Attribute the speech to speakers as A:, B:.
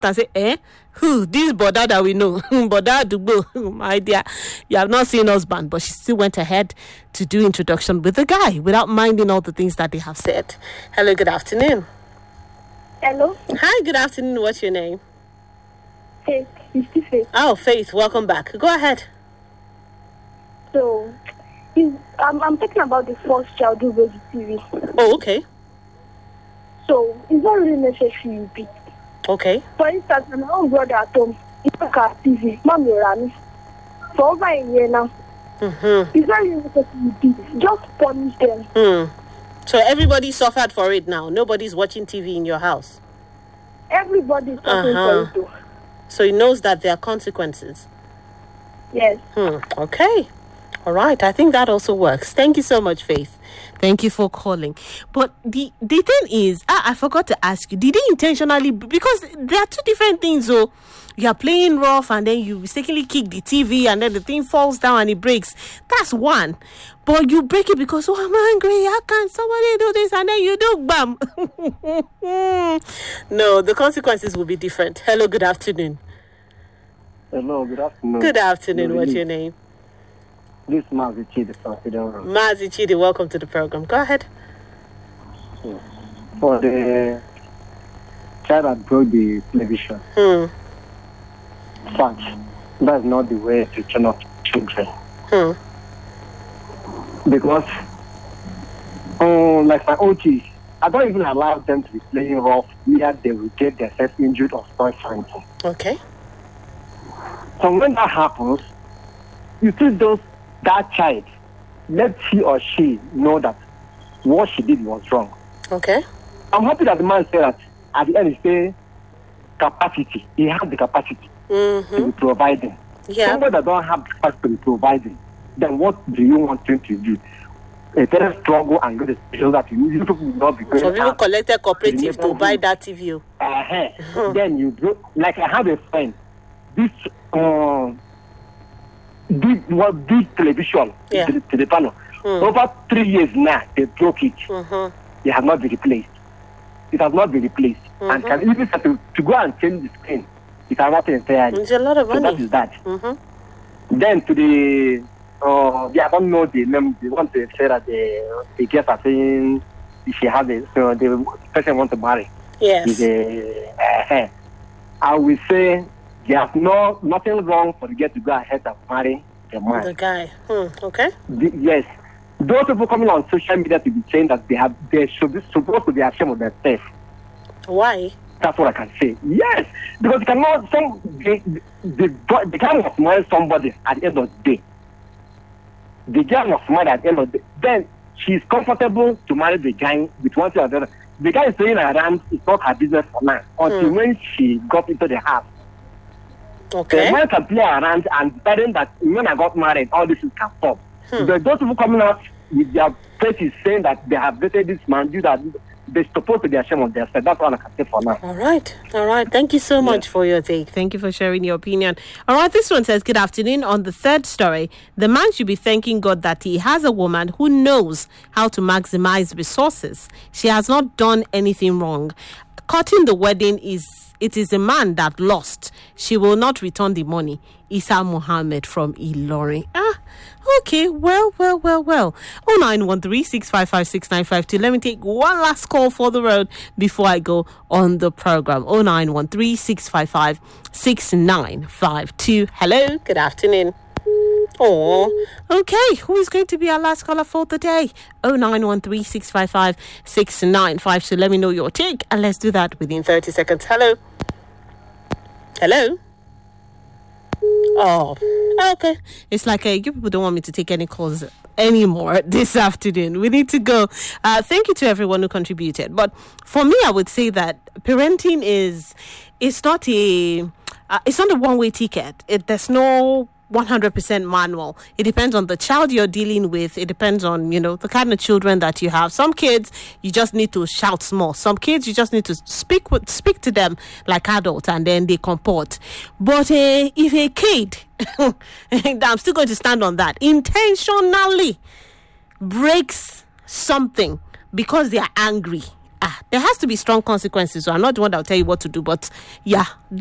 A: and say, who? This Boda that we know. Boda Dugbo, my dear. You have not seen husband, but she still went ahead to do introduction with the guy without minding all the things that they have said. Hello, good afternoon.
B: Hello.
A: Hi, good afternoon. What's your name?
B: Faith. It's still Faith.
A: Oh, Faith, welcome back. Go ahead.
B: So, I'm talking about the first child who goes to TV.
A: Oh, okay.
B: So, it's not really necessary you beat.
A: Okay.
B: For instance, my own brother at home, he took our TV, Mom Yorami, for over a year now.
A: Mm-hmm.
B: It's not really necessary you beat. Just punish them.
A: So everybody suffered for it now. Nobody's watching TV in your house.
B: Everybody's suffering for it too.
A: So he knows that there are consequences.
B: Yes.
A: Okay. All right. I think that also works. Thank you so much, Faith. Thank you for calling. But the thing is, I forgot to ask you, did he intentionally, because there are two different things. So you are playing rough and then you mistakenly kick the TV and then the thing falls down and it breaks. That's one. But you break it because, I'm angry. How can somebody do this? And then you do bam. No, the consequences will be different. Hello, good afternoon.
C: Hello, good afternoon.
A: Good afternoon. What's your name?
C: This is Mazi Chidi from Freedom Road.
A: Mazi Chidi, welcome to the program. Go ahead.
C: For the child that broke the television, fact, that's not the way to train up children. Because, like my OT, I don't even allow them to be playing rough where they will get themselves injured or start fighting.
A: Okay.
C: So when that happens, you see that child, let he or she know that what she did was wrong.
A: Okay.
C: I'm happy that the man said that at the end he said capacity. He has the capacity to be providing.
A: Yeah.
C: Somebody that don't have the capacity to be providing, then what do you want him to do? A very struggle and get a special that you people will not be going.
A: So people collected cooperative to buy that TV.
C: Then you do, like I have a friend, this big television, to the panel. Over 3 years now, they broke it. It has not been replaced. It has not been replaced. And can even start to go and change the screen. It has not been entirely.
A: It's a lot of money.
C: So that is that. Then to the, I don't know the name. They want to say that the girls are saying she has the person want to marry.
A: Yes.
C: I will say there's nothing wrong for the girl to go ahead and marry the man.
A: The guy. Okay.
C: Yes. Those people coming on social media to be saying that they should be supposed to be ashamed of themselves.
A: Why?
C: That's what I can say. Yes, because you cannot. The guy was married somebody at the end of the day. The girl was married at the end of the day. Then she's comfortable to marry the guy with one thing or the other. The guy is saying around it's not her business for now until when she got into the house.
A: Okay.
C: The man can play around and telling that when I got married, all this is can stop. But those people coming out with their faces saying that they have dated this man, do that, they're supposed to be ashamed of themselves. That's all I can say for now.
A: All right. Thank you so much for your take. Thank you for sharing your opinion. All right, this one says, good afternoon. On the third story, the man should be thanking God that he has a woman who knows how to maximize resources. She has not done anything wrong. Cutting the wedding it is a man that lost. She will not return the money. Isa Muhammad from Ilori. Okay. Well. 0913-655-6952. Let me take one last call for the road before I go on the program. 0913-655-6952. Hello. Good afternoon. Oh, okay. Who is going to be our last caller for the day? 0913-655-6952. Let me know your take, and let's do that within 30 seconds. Hello. Oh, okay. It's like you people don't want me to take any calls anymore this afternoon. We need to go. Thank you to everyone who contributed. But for me, I would say that parenting it's not a one-way ticket. There's no 100% manual. It depends on the child you're dealing with. It depends on, the kind of children that you have. Some kids, you just need to shout small. Some kids, you just need to speak to them like adults and then they comport. But if a kid, I'm still going to stand on that, intentionally breaks something because they are angry there has to be strong consequences. So I'm not the one that will tell you what to do, but yeah,